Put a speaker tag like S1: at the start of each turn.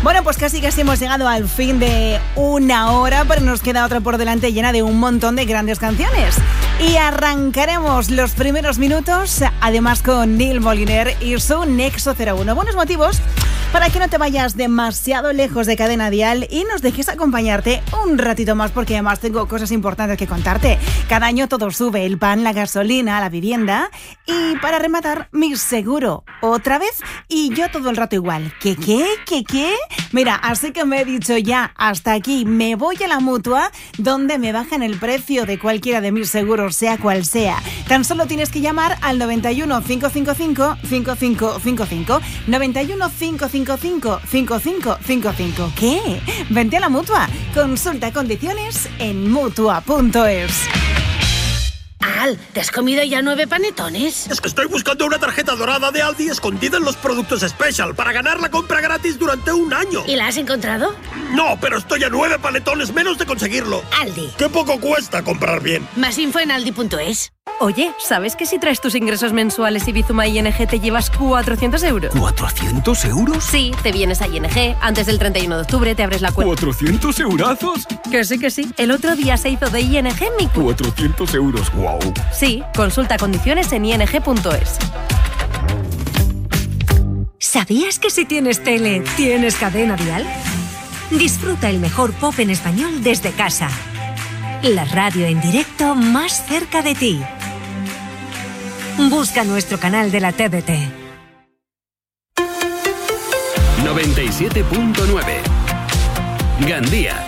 S1: Bueno, pues casi hemos llegado al fin de una hora, pero nos queda otra por delante llena de un montón de grandes canciones. Y arrancaremos los primeros minutos, además con Neil Moliner y su Nexo 01. Buenos motivos para que no te vayas demasiado lejos de Cadena Dial y nos dejes acompañarte un ratito más, porque además tengo cosas importantes que contarte. Cada año todo sube, el pan, la gasolina, la vivienda y para rematar, mi seguro. Otra vez y yo todo el rato igual. ¿Qué? Mira, así que me he dicho ya, hasta aquí, me voy a la Mutua, donde me bajan el precio de cualquiera de mis seguros, sea cual sea. Tan solo tienes que llamar al 91 555 5555. 91 555 5555. ¿Qué? Vente a la Mutua. Consulta condiciones en Mutua.es.
S2: Al, ¿te has comido ya 9 panetones?
S3: Es que estoy buscando una tarjeta dorada de Aldi escondida en los productos Special para ganar la compra gratis durante un año.
S2: ¿Y la has encontrado?
S3: No, pero estoy a 9 panetones menos de conseguirlo.
S2: Aldi.
S3: Qué poco cuesta comprar bien.
S2: Más info en aldi.es.
S4: Oye, ¿sabes que si traes tus ingresos mensuales y Bizuma ING te llevas 400 euros?
S5: ¿400 euros?
S4: Sí, te vienes a ING, antes del 31 de octubre te abres la cuenta.
S5: ¿400 eurazos?
S4: Que sí. El otro día se hizo de ING mi cuenta.
S5: 400 euros, wow.
S4: Sí, consulta condiciones en ing.es.
S6: ¿Sabías que si tienes tele, tienes Cadena Dial? Disfruta el mejor pop en español desde casa. La radio en directo más cerca de ti. Busca nuestro canal de la TDT.
S7: 97.9 Gandía.